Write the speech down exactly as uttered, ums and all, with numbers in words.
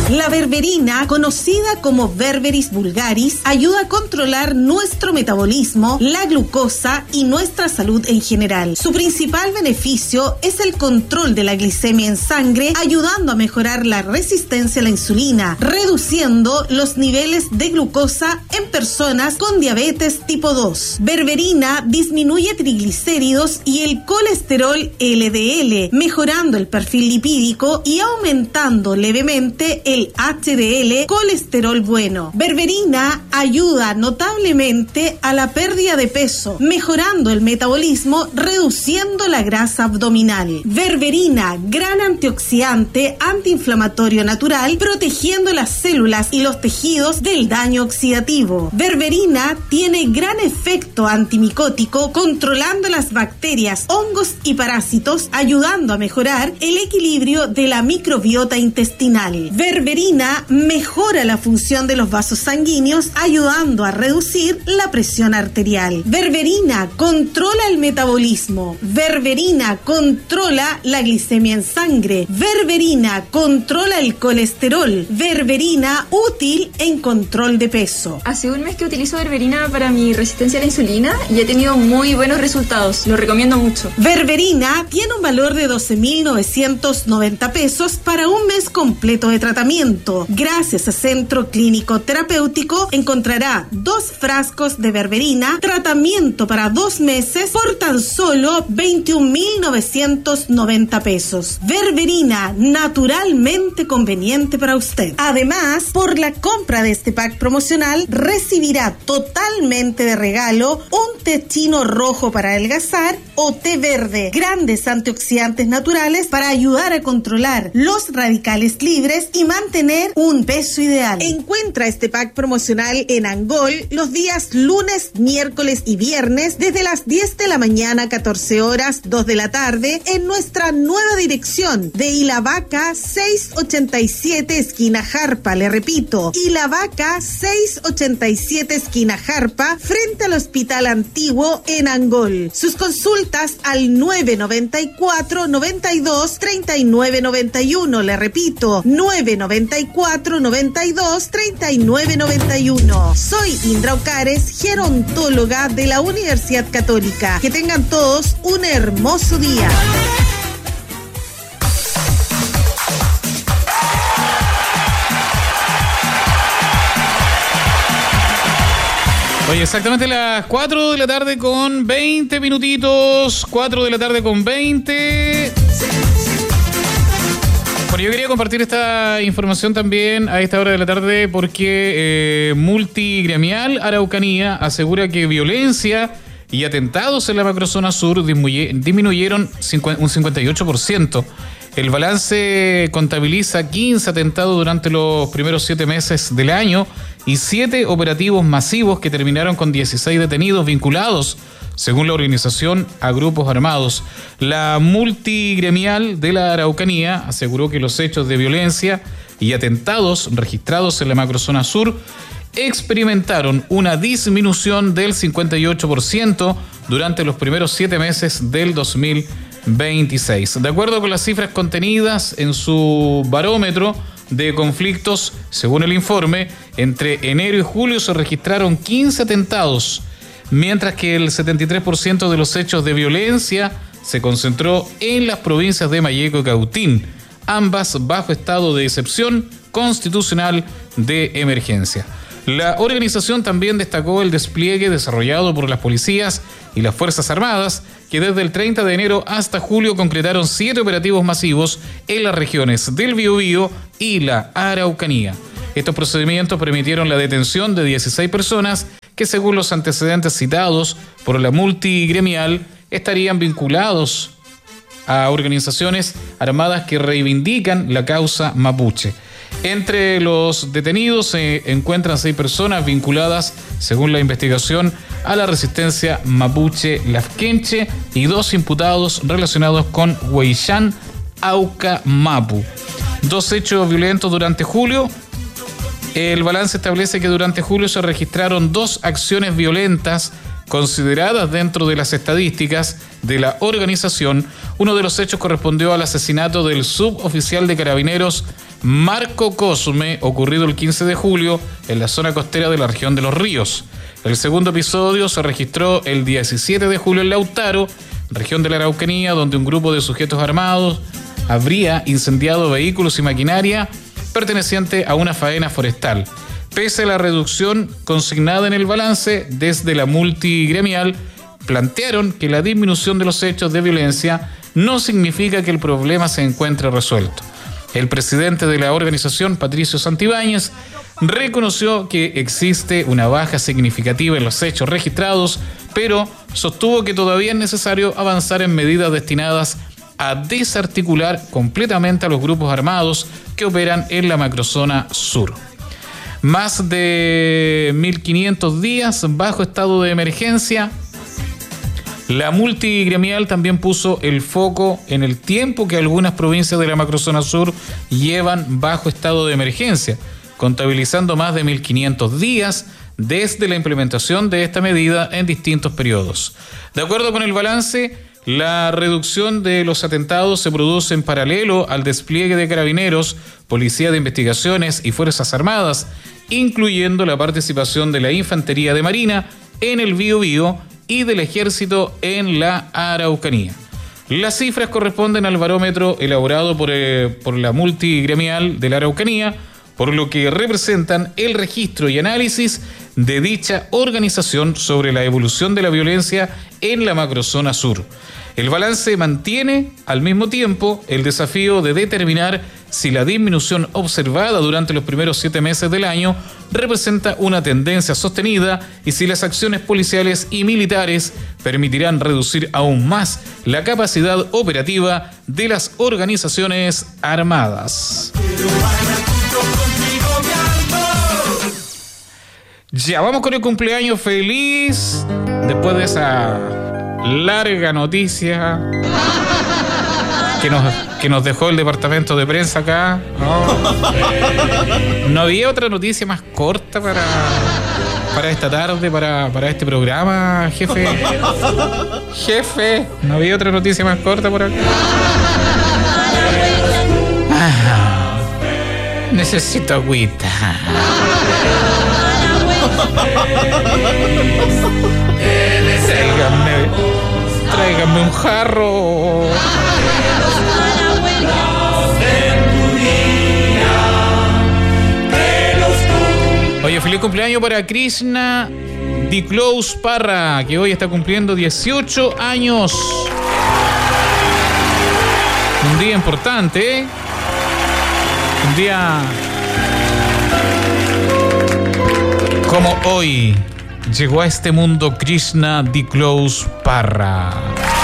La berberina, conocida como Berberis vulgaris, ayuda a controlar nuestro metabolismo, la glucosa y nuestra salud en general. Su principal beneficio es el control de la glicemia en sangre, ayudando a mejorar la resistencia a la insulina, reduciendo los niveles de glucosa en personas con diabetes tipo dos. Berberina disminuye triglicéridos y el colesterol L D L, mejorando el perfil lipídico y aumentando levemente el H D L, colesterol bueno. Berberina ayuda notablemente a la pérdida de peso, mejorando el metabolismo, reduciendo la grasa abdominal. Berberina, gran antioxidante, antiinflamatorio natural, protegiendo las células y los tejidos del daño oxidativo. Berberina tiene gran efecto antimicótico, controlando las bacterias, hongos y parásitos, ayudando a mejorar el equilibrio de la microbiota intestinal. Berberina mejora la función de los vasos sanguíneos, ayudando a reducir la presión arterial. Berberina controla el metabolismo. Berberina controla la glicemia en sangre. Berberina controla el colesterol. Berberina útil en control de peso. Hace un mes que utilizo berberina para mi resistencia a la insulina y he tenido muy buenos resultados. Lo recomiendo mucho. Berberina tiene un valor de doce mil novecientos noventa pesos para un mes completo de tratamiento. Gracias a Centro Clínico Terapéutico encontrará dos frascos de berberina, tratamiento para dos meses por tan solo veintiún mil novecientos noventa pesos. Berberina, naturalmente conveniente para usted. Además, por la compra de este pack promocional recibirá totalmente de regalo un té chino rojo para adelgazar o té verde, grandes antioxidantes naturales para ayudar a controlar los radicales libres y mantener un peso ideal. Encuentra este pack promocional en Angol los días lunes, miércoles y viernes desde las diez de la mañana, catorce horas, dos de la tarde en nuestra nueva dirección de Ilavaca seiscientos ochenta y siete esquina Jarpa, le repito, Ilavaca seiscientos ochenta y siete esquina Jarpa, frente al Hospital Antiguo en Angol. Sus consultas al nueve noventa y cuatro, noventa y dos, treinta y nueve noventa y uno, le repito, nueve noventa y cuatro, noventa y dos, treinta y nueve noventa y uno. Soy Indra Ocares, gerontóloga de la Universidad Católica. Que tengan todos un hermoso día. Oye, exactamente las cuatro de la tarde con veinte minutitos. cuatro de la tarde con veinte. Bueno, yo quería compartir esta información también a esta hora de la tarde porque eh, Multigremial Araucanía asegura que violencia y atentados en la macrozona sur disminuyeron un cincuenta y ocho por ciento. El balance contabiliza quince atentados durante los primeros siete meses del año y siete operativos masivos que terminaron con dieciséis detenidos vinculados, según la organización, a grupos armados. La multigremial de la Araucanía aseguró que los hechos de violencia y atentados registrados en la macrozona sur experimentaron una disminución del cincuenta y ocho por ciento durante los primeros siete meses del dos mil veintiséis. De acuerdo con las cifras contenidas en su barómetro de conflictos, según el informe, entre enero y julio se registraron quince atentados, mientras que el setenta y tres por ciento de los hechos de violencia se concentró en las provincias de Malleco y Cautín, ambas bajo estado de excepción constitucional de emergencia. La organización también destacó el despliegue desarrollado por las policías y las Fuerzas Armadas, que desde el treinta de enero hasta julio concretaron siete operativos masivos en las regiones del Biobío y la Araucanía. Estos procedimientos permitieron la detención de dieciséis personas que, según los antecedentes citados por la multigremial, estarían vinculados a organizaciones armadas que reivindican la causa mapuche. Entre los detenidos se encuentran seis personas vinculadas, según la investigación, a la resistencia mapuche Lafkenche y dos imputados relacionados con Huayllán Auca Mapu. Dos hechos violentos durante julio. El balance establece que durante julio se registraron dos acciones violentas consideradas dentro de las estadísticas de la organización. Uno de los hechos correspondió al asesinato del suboficial de Carabineros Marco Cosme, ocurrido el quince de julio en la zona costera de la región de Los Ríos. El segundo episodio se registró el diecisiete de julio en Lautaro, región de la Araucanía, donde un grupo de sujetos armados habría incendiado vehículos y maquinaria perteneciente a una faena forestal. Pese a la reducción consignada en el balance, desde la multigremial plantearon que la disminución de los hechos de violencia no significa que el problema se encuentre resuelto. El presidente de la organización, Patricio Santibáñez, reconoció que existe una baja significativa en los hechos registrados, pero sostuvo que todavía es necesario avanzar en medidas destinadas a desarticular completamente a los grupos armados que operan en la macrozona sur. Más de mil quinientos días bajo estado de emergencia. La multigremial también puso el foco en el tiempo que algunas provincias de la macrozona sur llevan bajo estado de emergencia, contabilizando más de mil quinientos días desde la implementación de esta medida en distintos periodos. De acuerdo con el balance, la reducción de los atentados se produce en paralelo al despliegue de carabineros, policía de investigaciones y fuerzas armadas, incluyendo la participación de la Infantería de Marina en el Biobío y del Ejército en la Araucanía. Las cifras corresponden al barómetro elaborado por, eh, por la multigremial de la Araucanía, por lo que representan el registro y análisis de dicha organización sobre la evolución de la violencia en la macrozona sur. El balance mantiene, al mismo tiempo, el desafío de determinar si la disminución observada durante los primeros siete meses del año representa una tendencia sostenida y si las acciones policiales y militares permitirán reducir aún más la capacidad operativa de las organizaciones armadas. Ya, vamos con el cumpleaños feliz. Después de esa larga noticia que nos, que nos dejó el departamento de prensa acá. No, no había otra noticia más corta para, para esta tarde, para, para este programa, jefe. Jefe, no había otra noticia más corta por acá. Ah, necesito agüita. Tráiganme, tráiganme un jarro. Oye, feliz cumpleaños para Krishna Diclous Parra, que hoy está cumpliendo dieciocho años. Un día importante, ¿eh? Un día como hoy llegó a este mundo Krishna Diclous Parra.